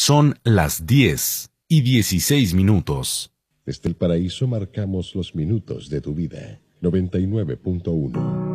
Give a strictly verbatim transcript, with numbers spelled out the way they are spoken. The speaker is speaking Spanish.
Son las diez y dieciséis minutos. Desde el paraíso marcamos los minutos de tu vida. noventa y nueve punto uno.